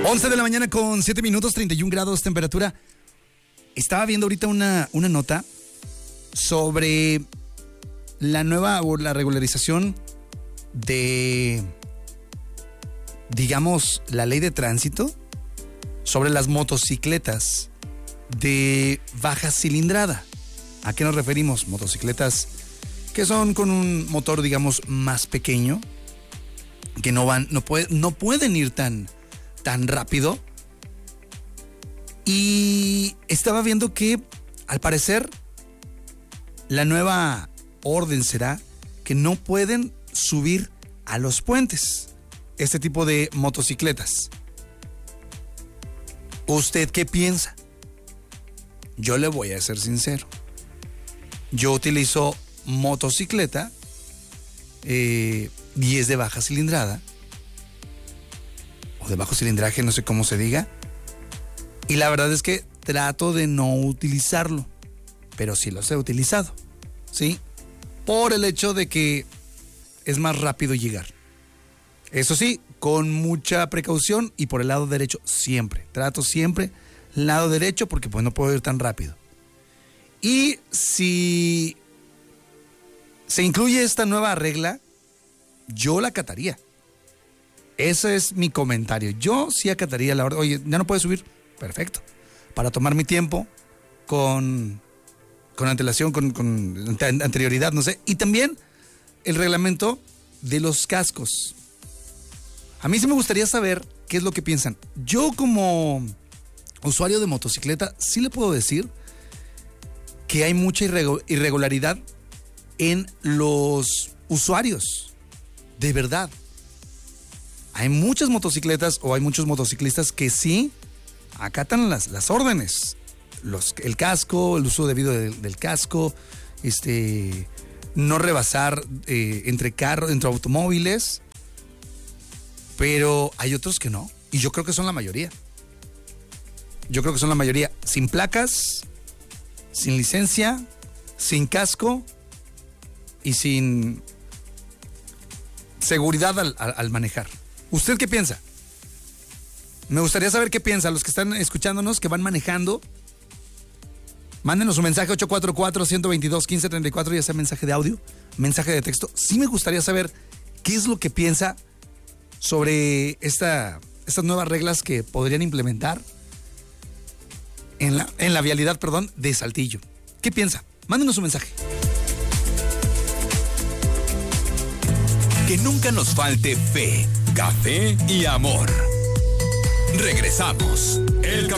11 de la mañana con 7 minutos, 31 grados temperatura. Estaba viendo ahorita una nota sobre la nueva o la regularización de, digamos, la ley de tránsito sobre las motocicletas de baja cilindrada. ¿A qué nos referimos? Motocicletas que son con un motor, digamos, más pequeño, que no pueden ir tan rápido. Y estaba viendo que, al parecer, la nueva orden será que no pueden subir a los puentes este tipo de motocicletas. ¿Usted qué piensa? Yo le voy a ser sincero. Yo utilizo motocicleta y es de baja cilindrada o de bajo cilindraje, no sé cómo se diga, y la verdad es que trato de no utilizarlo, pero sí los he utilizado, ¿sí? Por el hecho de que es más rápido llegar. Eso sí, con mucha precaución y por el lado derecho siempre. Trato siempre lado derecho porque pues no puedo ir tan rápido. Y si se incluye esta nueva regla, yo la acataría. Ese es mi comentario. Yo sí acataría la orden. Oye, ya no puedes subir. Perfecto. Para tomar mi tiempo con antelación, con anterioridad, no sé. Y también el reglamento de los cascos. A mí sí me gustaría saber qué es lo que piensan. Yo, como usuario de motocicleta, sí le puedo decir que hay mucha irregularidad en los usuarios. De verdad. Hay muchas motocicletas o hay muchos motociclistas que sí acatan las órdenes. El casco, el uso debido del casco, no rebasar entre automóviles. Pero hay otros que no. Y yo creo que son la mayoría. Sin placas, sin licencia, sin casco y sin seguridad al manejar. ¿Usted qué piensa? Me gustaría saber qué piensan los que están escuchándonos, que van manejando. Mándenos un mensaje 844-122-1534, ya sea mensaje de audio, mensaje de texto. Sí me gustaría saber qué es lo que piensa sobre estas nuevas reglas que podrían implementar en la vialidad, de Saltillo. ¿Qué piensa? Mándenos un mensaje. Que nunca nos falte fe, café y amor. Regresamos. El